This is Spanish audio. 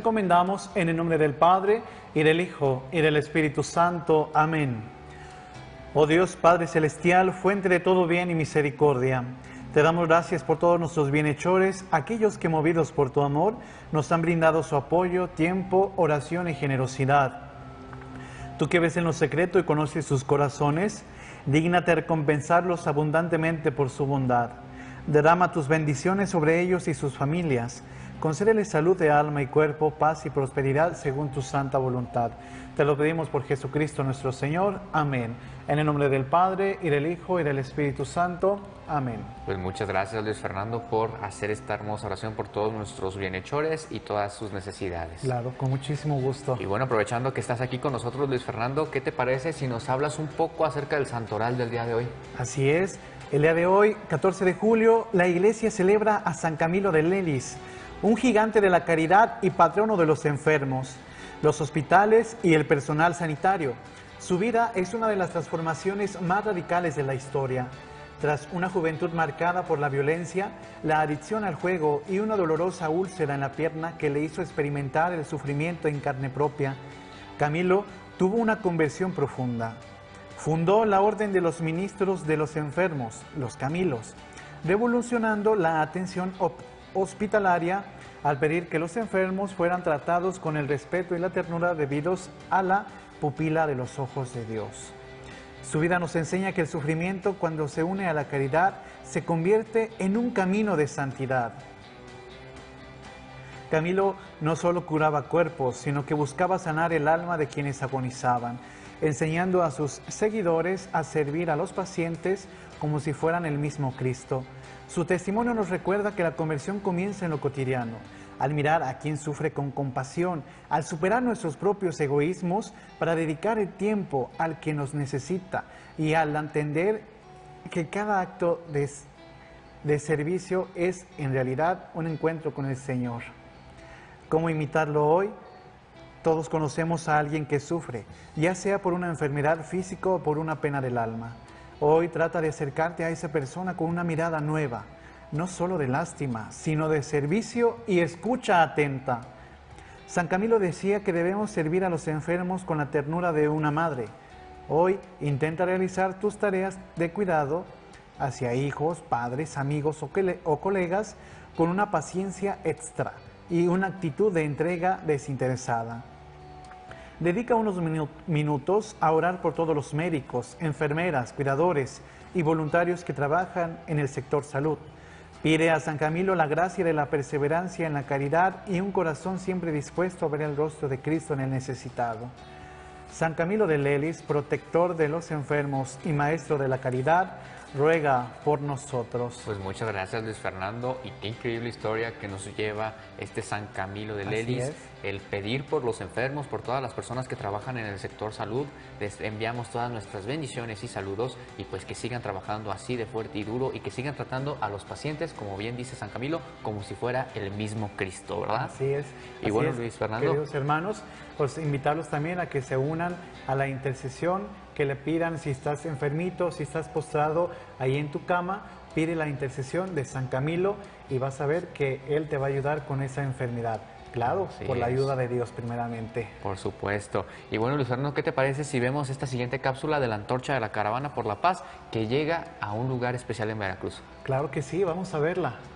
encomendamos en el nombre del Padre, y del Hijo, y del Espíritu Santo. Amén. Oh Dios, Padre Celestial, fuente de todo bien y misericordia, te damos gracias por todos nuestros bienhechores, aquellos que movidos por tu amor nos han brindado su apoyo, tiempo, oración y generosidad. Tú que ves en lo secreto y conoces sus corazones, dígnate recompensarlos abundantemente por su bondad. Derrama tus bendiciones sobre ellos y sus familias. Concédeles salud de alma y cuerpo, paz y prosperidad según tu santa voluntad. Te lo pedimos por Jesucristo nuestro Señor. Amén. En el nombre del Padre, y del Hijo, y del Espíritu Santo. Amén. Pues muchas gracias, Luis Fernando, por hacer esta hermosa oración por todos nuestros bienhechores y todas sus necesidades. Claro, con muchísimo gusto. Y bueno, aprovechando que estás aquí con nosotros, Luis Fernando, ¿qué te parece si nos hablas un poco acerca del santoral del día de hoy? Así es. El día de hoy, 14 de julio, la Iglesia celebra a San Camilo de Lelis, un gigante de la caridad y patrono de los enfermos, los hospitales y el personal sanitario. Su vida es una de las transformaciones más radicales de la historia. Tras una juventud marcada por la violencia, la adicción al juego y una dolorosa úlcera en la pierna que le hizo experimentar el sufrimiento en carne propia, Camilo tuvo una conversión profunda. Fundó la Orden de los Ministros de los Enfermos, los Camilos, revolucionando la atención hospitalaria al pedir que los enfermos fueran tratados con el respeto y la ternura debidos a la pupila de los ojos de Dios. Su vida nos enseña que el sufrimiento, cuando se une a la caridad, se convierte en un camino de santidad. Camilo no solo curaba cuerpos, sino que buscaba sanar el alma de quienes agonizaban, enseñando a sus seguidores a servir a los pacientes como si fueran el mismo Cristo. Su testimonio nos recuerda que la conversión comienza en lo cotidiano, al mirar a quien sufre con compasión, al superar nuestros propios egoísmos para dedicar el tiempo al que nos necesita y al entender que cada acto de servicio es en realidad un encuentro con el Señor. ¿Cómo imitarlo hoy? Todos conocemos a alguien que sufre, ya sea por una enfermedad física o por una pena del alma. Hoy trata de acercarte a esa persona con una mirada nueva, no solo de lástima, sino de servicio y escucha atenta. San Camilo decía que debemos servir a los enfermos con la ternura de una madre. Hoy intenta realizar tus tareas de cuidado hacia hijos, padres, amigos o colegas con una paciencia extra y una actitud de entrega desinteresada. Dedica unos minutos a orar por todos los médicos, enfermeras, cuidadores y voluntarios que trabajan en el sector salud. Pide a San Camilo la gracia de la perseverancia en la caridad y un corazón siempre dispuesto a ver el rostro de Cristo en el necesitado. San Camilo de Lelis, protector de los enfermos y maestro de la caridad, ruega por nosotros. Pues muchas gracias, Luis Fernando, y qué increíble historia que nos lleva este San Camilo de Lelis, el pedir por los enfermos, por todas las personas que trabajan en el sector salud. Les enviamos todas nuestras bendiciones y saludos, y pues que sigan trabajando así de fuerte y duro, y que sigan tratando a los pacientes, como bien dice San Camilo, como si fuera el mismo Cristo, ¿verdad? Así es. Y bueno, Luis Fernando, queridos hermanos, pues invitarlos también a que se unan a la intercesión, que le pidan, si estás enfermito, si estás postrado ahí en tu cama, pide la intercesión de San Camilo y vas a ver que él te va a ayudar con esa enfermedad. Claro, por la ayuda de Dios primeramente. Por supuesto. Y bueno, Luis Fernando, ¿qué te parece si vemos esta siguiente cápsula de la Antorcha de la Caravana por la Paz, que llega a un lugar especial en Veracruz? Claro que sí, vamos a verla.